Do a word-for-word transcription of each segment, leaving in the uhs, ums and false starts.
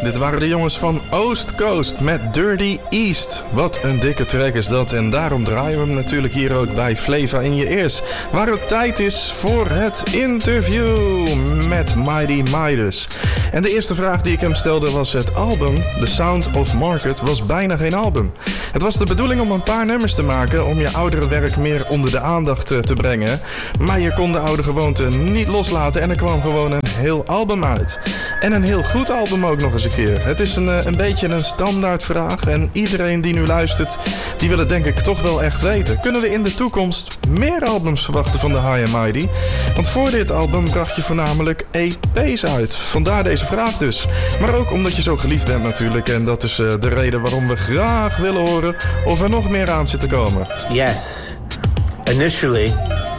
Dit waren de jongens van Oost Coast met Dirty East. Wat een dikke track is dat en daarom draaien we hem natuurlijk hier ook bij Flava in je ears. Waar het tijd is voor het interview met Mighty Midas. En de eerste vraag die ik hem stelde was: het album The Sound of Market was bijna geen album. Het was de bedoeling om een paar nummers te maken om je oudere werk meer onder de aandacht te brengen. Maar je kon de oude gewoonte niet loslaten en er kwam gewoon een heel album uit. En een heel goed album ook nog eens een keer. Het is een, een beetje een standaardvraag en iedereen die nu luistert, die wil het denk ik toch wel echt weten. Kunnen we in de toekomst meer albums verwachten van de High and Mighty? Want voor dit album bracht je voornamelijk E P's uit. Vandaar deze vraag dus. Maar ook omdat je zo geliefd bent natuurlijk. En dat is uh, de reden waarom we graag willen horen of er nog meer aan zit te komen. Yes. Initially,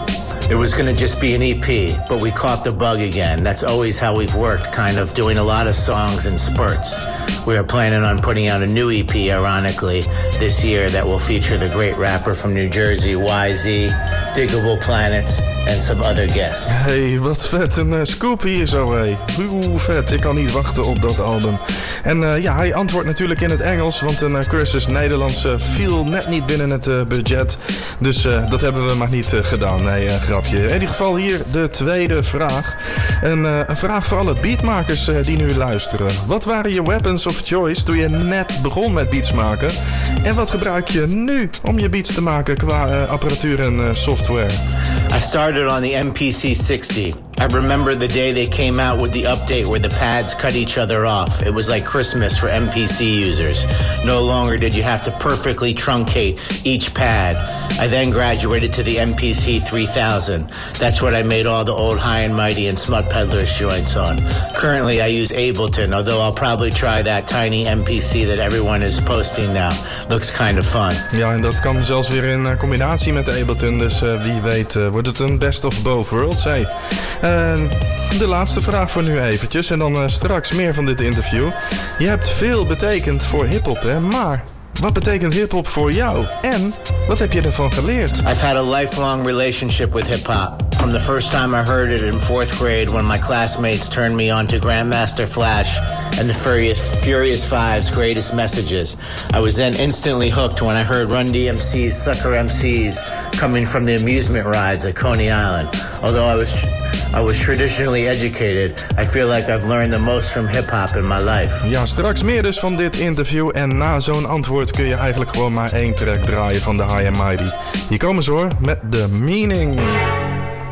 it was going to just be an E P, but we caught the bug again. That's always how we've worked, kind of doing a lot of songs in spurts. We are planning on putting out a new E P, ironically, this year that will feature the great rapper from New Jersey, Y Z, Diggable Planets, and some other guests. Hey, wat vet. Een uh, scoop hier zo, hey. Hoe vet. Ik kan niet wachten op dat album. En uh, ja, hij antwoordt natuurlijk in het Engels, want een uh, cursus Nederlands uh, viel net niet binnen het uh, budget. Dus uh, dat hebben we maar niet uh, gedaan. Nee, uh, grapje. In ieder geval hier de tweede vraag. En, uh, een vraag voor alle beatmakers uh, die nu luisteren. Wat waren je weapons of choice toen je net begon met beats maken? En wat gebruik je nu om je beats te maken qua uh, apparatuur en uh, software? I started on the M P C sixty. I remember the day they came out with the update where the pads cut each other off. It was like Christmas for M P C users. No longer did you have to perfectly truncate each pad. I then graduated to the M P C three thousand. That's what I made all the old High and Mighty and Smut Peddlers joints on. Currently I use Ableton, although I'll probably try that tiny M P C that everyone is posting now. Looks kind of fun. Ja, en dat kan zelfs weer in uh, combinatie met Ableton. Dus uh, wie weet uh, wordt het een best of both worlds. Hey. Uh, de laatste vraag voor nu eventjes en dan uh, straks meer van dit interview. Je hebt veel betekend voor hiphop, hè? Maar wat betekent hiphop voor jou? En wat heb je ervan geleerd? I've had a lifelong relationship with hip-hop. From the first time I heard it in fourth grade when my classmates turned me on to Grandmaster Flash and the Furious, Furious Five's Greatest Messages. I was then instantly hooked when I heard Run D M C's Sucker M C's coming from the amusement rides at Coney Island. Although I was I was traditionally educated, I feel like I've learned the most from hip-hop in my life. Ja, straks meer dus van dit interview. En na zo'n antwoord kun je eigenlijk gewoon maar één track draaien van de High and Mighty. Hier komen ze hoor, met The Meaning.